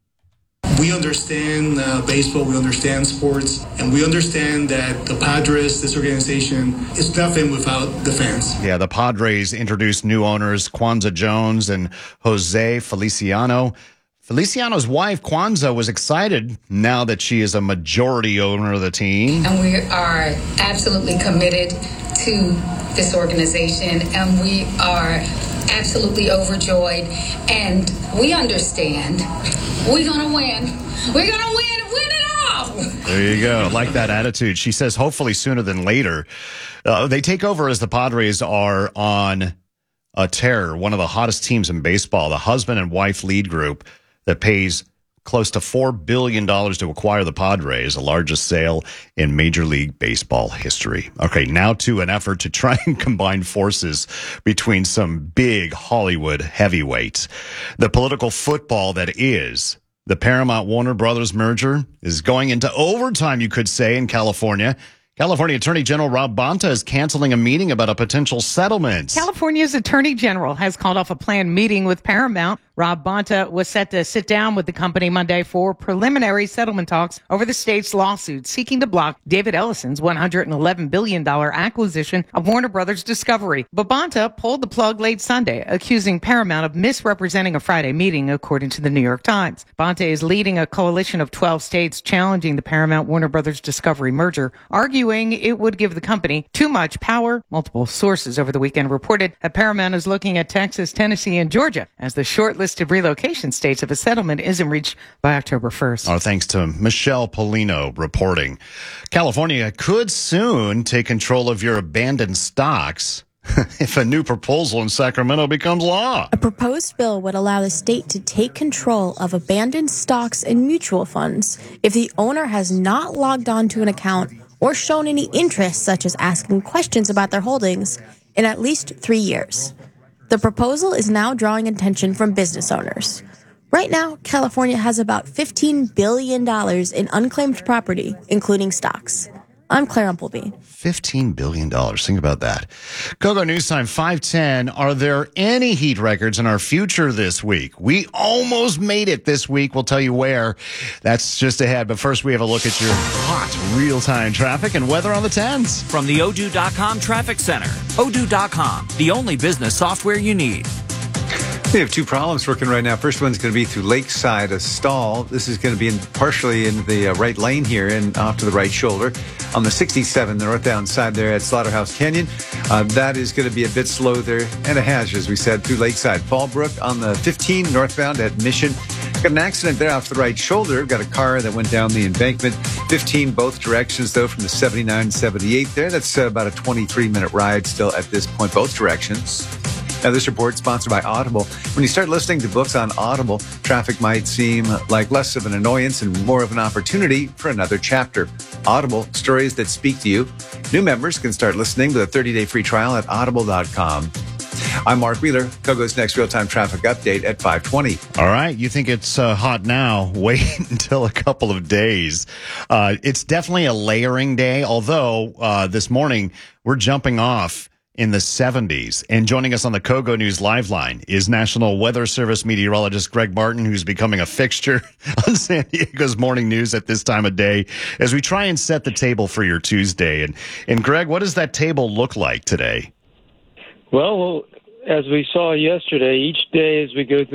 We understand baseball, we understand sports, and we understand that the Padres, this organization, is nothing without the fans. Yeah, the Padres introduced new owners, Kwanzaa Jones and Jose Feliciano. Feliciano's wife, Kwanzaa, was excited now that she is a majority owner of the team. And we are absolutely committed to this organization, and we are absolutely overjoyed, and we understand we're going to win. We're going to win it all. There you go. Like that attitude. She says hopefully sooner than later. They take over as the Padres are on a tear, one of the hottest teams in baseball, the husband and wife lead group that pays close to $4 billion to acquire the Padres, the largest sale in Major League Baseball history. Okay, now to an effort to try and combine forces between some big Hollywood heavyweights. The political football that is the Paramount-Warner Brothers merger is going into overtime, you could say, in California. California Attorney General Rob Bonta is canceling a meeting about a potential settlement. California's Attorney General has called off a planned meeting with Paramount. Rob Bonta was set to sit down with the company Monday for preliminary settlement talks over the state's lawsuit seeking to block David Ellison's $111 billion acquisition of Warner Brothers Discovery. But Bonta pulled the plug late Sunday, accusing Paramount of misrepresenting a Friday meeting, according to the New York Times. Bonta is leading a coalition of 12 states challenging the Paramount-Warner Brothers Discovery merger, arguing it would give the company too much power. Multiple sources over the weekend reported that Paramount is looking at Texas, Tennessee, and Georgia as the shortlisted relocation states if a settlement isn't reached by October 1st. Our thanks to Michelle Polino reporting. California could soon take control of your abandoned stocks if a new proposal in Sacramento becomes law. A proposed bill would allow the state to take control of abandoned stocks and mutual funds if the owner has not logged on to an account or shown any interest, such as asking questions about their holdings, in at least 3 years. The proposal is now drawing attention from business owners. Right now, California has about $15 billion in unclaimed property, including stocks. I'm Claire Umpleby. $15 billion. Think about that. Kogo News Time 5:10. Are there any heat records in our future this week? We almost made it this week. We'll tell you where. That's just ahead. But first, we have a look at your hot real-time traffic and weather on the 10s. From the Odoo.com Traffic Center. Odoo.com, the only business software you need. We have two problems working right now. First one's going to be through Lakeside, a stall. This is going to be partially in the right lane here and off to the right shoulder. On the 67, the northbound side there at Slaughterhouse Canyon, that is going to be a bit slow there, and a hash, as we said, through Lakeside. Fallbrook on the 15 northbound at Mission. Got an accident there off the right shoulder. Got a car that went down the embankment. 15 both directions, though, from the 79 78 there. That's about a 23-minute ride still at this point, both directions. Now, this report is sponsored by Audible. When you start listening to books on Audible, traffic might seem like less of an annoyance and more of an opportunity for another chapter. Audible, stories that speak to you. New members can start listening with a 30-day free trial at audible.com. I'm Mark Wheeler. Kogo's next real-time traffic update at 5:20. All right. You think it's hot now. Wait until a couple of days. It's definitely a layering day, although this morning we're jumping off in the 70s. And joining us on the Kogo News Live Line is National Weather Service meteorologist Greg Martin, who's becoming a fixture on San Diego's morning news at this time of day as we try and set the table for your Tuesday. And Greg, what does that table look like today? Well, as we saw yesterday, each day as we go through